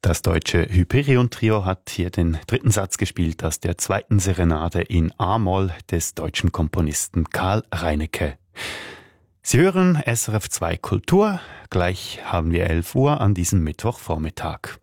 Das deutsche Hyperion-Trio hat hier den dritten Satz gespielt aus der zweiten Serenade in A-Moll des deutschen Komponisten Karl Reinecke. Sie hören SRF 2 Kultur. Gleich haben wir 11 Uhr an diesem Mittwochvormittag.